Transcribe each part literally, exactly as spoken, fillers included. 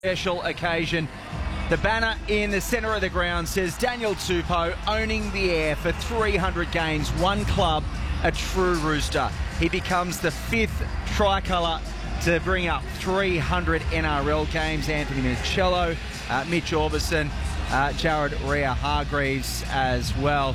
Special occasion. The banner in the centre of the ground says Daniel Tupou owning the air for three hundred games, one club, a true Rooster. He becomes the fifth tricolour to bring up three hundred N R L games. Anthony Minichiello, uh, Mitch Orbison, uh, Jared Rea-Hargreaves, as well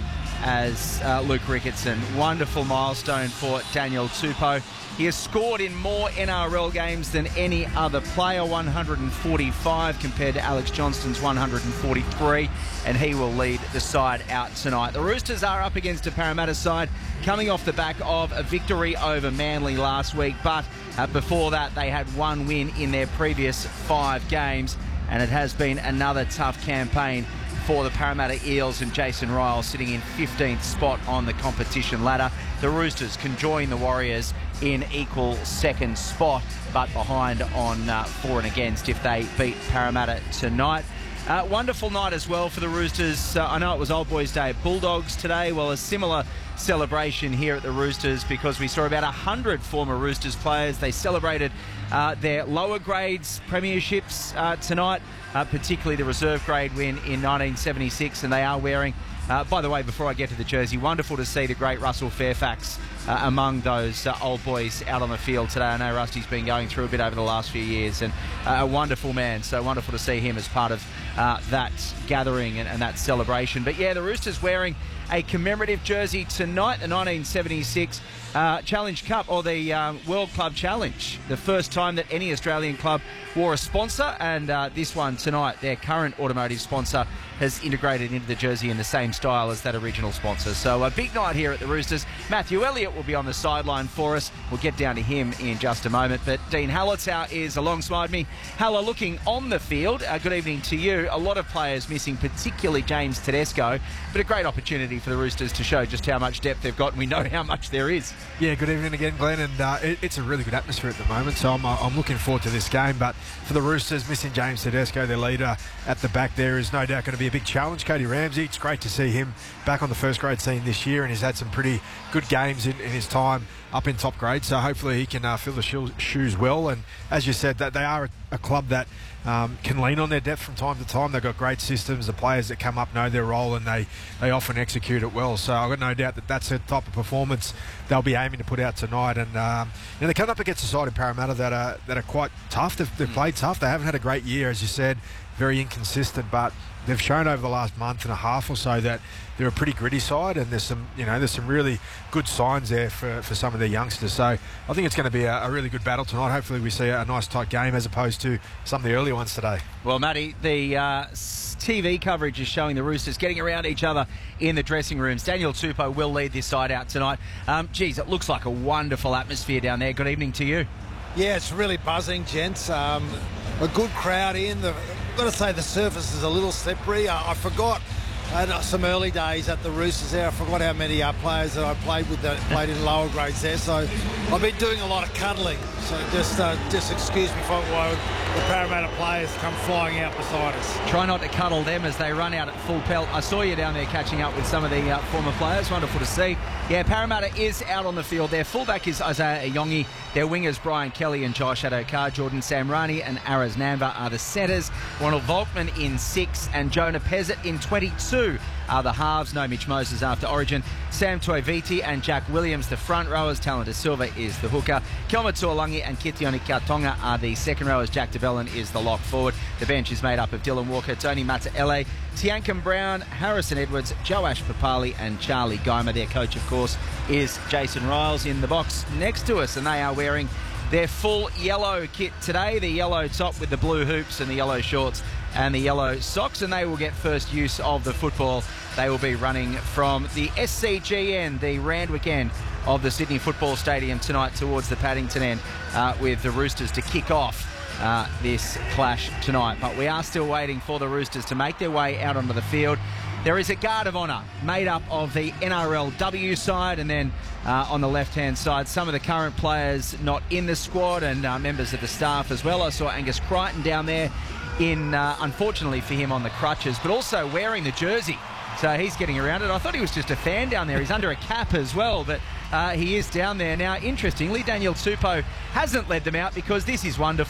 as uh, Luke Ricketson. Wonderful milestone for Daniel Tupou. He has scored in more N R L games than any other player, one hundred forty-five compared to Alex Johnston's one hundred forty-three, and he will lead the side out tonight. The Roosters are up against a Parramatta side coming off the back of a victory over Manly last week, but uh, before that they had one win in their previous five games, and it has been another tough campaign for the Parramatta Eels, and Jason Ryall sitting in fifteenth spot on the competition ladder. The Roosters can join the Warriors in equal second spot, but behind on uh, for and against if they beat Parramatta tonight. Uh, wonderful night as well for the Roosters. Uh, I know it was Old Boys Day at Bulldogs today. Well, a similar celebration here at the Roosters, because we saw about one hundred former Roosters players. They celebrated uh, their lower grades premierships uh, tonight, uh, particularly the reserve grade win in nineteen seventy-six, and they are wearing, uh, by the way, before I get to the jersey, wonderful to see the great Russell Fairfax uh, among those uh, old boys out on the field today. I know Rusty's been going through a bit over the last few years, and uh, a wonderful man, so wonderful to see him as part of uh, that gathering and, and that celebration. But yeah, the Roosters wearing a commemorative jersey tonight, the nineteen seventy-six uh, Challenge Cup, or the um, World Club Challenge. The first time that any Australian club wore a sponsor, and uh, this one tonight, their current automotive sponsor, has integrated into the jersey in the same style as that original sponsor. So a big night here at the Roosters. Matthew Elliott will be on the sideline for us. We'll get down to him in just a moment. But Dean Hallertau is alongside me. Haller, looking on the field, uh, good evening to you. A lot of players missing, particularly James Tedesco, but a great opportunity for the Roosters to show just how much depth they've got, and we know how much there is. Yeah, good evening again, Glenn, and uh, it, it's a really good atmosphere at the moment, so I'm, uh, I'm looking forward to this game. But for the Roosters, missing James Tedesco, their leader at the back there, is no doubt going to be a big challenge. Cody Ramsey, it's great to see him back on the first grade scene this year, and he's had some pretty good games in, in his time up in top grade, so hopefully he can uh, fill the sho shoes well. And as you said, that they are a, a club that um, can lean on their depth from time to time. They've got great systems. The players that come up know their role, and they, they often execute it well. So I've got no doubt that that's the type of performance they'll be aiming to put out tonight. And um, you know, they come up against a side in Parramatta that are, that are quite tough. They've, they've played tough. They haven't had a great year, as you said, very inconsistent, but they've shown over the last month and a half or so that they're a pretty gritty side, and there's some, you know, there's some really good signs there for, for some of their youngsters. So I think it's going to be a, a really good battle tonight. Hopefully we see a, a nice tight game as opposed to some of the earlier ones today. Well, Matty, the uh, T V coverage is showing the Roosters getting around each other in the dressing rooms. Daniel Tupou will lead this side out tonight. Um, geez, it looks like a wonderful atmosphere down there. Good evening to you. Yeah, it's really buzzing, gents. Um, a good crowd in. The, I've got to say the surface is a little slippery. I, I forgot. I had some early days at the Roosters there. I forgot how many uh, players that I played with that played in lower grades there. So I've been doing a lot of cuddling. So just uh, just excuse me for why the Parramatta players come flying out beside us. Try not to cuddle them as they run out at full pelt. I saw you down there catching up with some of the uh, former players. Wonderful to see. Yeah, Parramatta is out on the field. Their fullback is Isaiah Ayongi. Their wingers, Brian Kelly and Josh Adokar. Jordan Samrani and Araz Nanva are the centres. Ronald Volkman in six, and Jonah Pezzett in twenty-two are the halves. No Mitch Moses after Origin. Sam Toiviti and Jack Williams, the front rowers. Talon De Silva is the hooker. Kelma Tuolangi and Kitioni Kautonga are the second rowers. Jack DeBellin is the lock forward. The bench is made up of Dylan Walker, Tony Mataele, Tiankum Brown, Harrison Edwards, Joash Papali and Charlie Geimer. Their coach, of course, is Jason Ryall in the box next to us, and they are wearing their full yellow kit today, the yellow top with the blue hoops and the yellow shorts and the yellow socks, and they will get first use of the football. They will be running from the S C G N, the Randwick end of the Sydney Football Stadium tonight, towards the Paddington end, uh, with the Roosters to kick off uh, this clash tonight. But we are still waiting for the Roosters to make their way out onto the field. There is a guard of honour made up of the N R L W side, and then uh, on the left-hand side, some of the current players not in the squad, and uh, members of the staff as well. I saw Angus Crichton down there in, uh, unfortunately for him, on the crutches, but also wearing the jersey. So he's getting around it. I thought he was just a fan down there. He's under a cap as well, but uh, he is down there. Now, interestingly, Daniel Tupou hasn't led them out, because this is wonderful.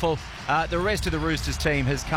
Uh, the rest of the Roosters team has come